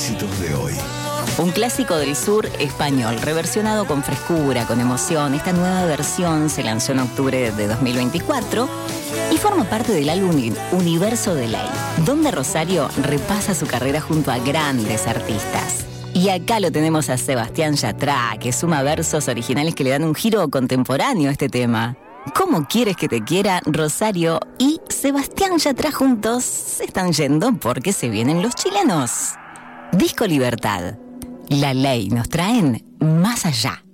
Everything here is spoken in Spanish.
éxitos de hoy. Un clásico del sur español, reversionado con frescura, con emoción. Esta nueva versión se lanzó en octubre de 2024 y forma parte del álbum Universo de Ley, donde Rosario repasa su carrera junto a grandes artistas. Y acá lo tenemos a Sebastián Yatra, que suma versos originales que le dan un giro contemporáneo a este tema. ¿Cómo quieres que te quiera? Rosario y Sebastián Yatra juntos se están yendo porque se vienen los chilenos. Disco Libertad. La Ley nos traen Más Allá.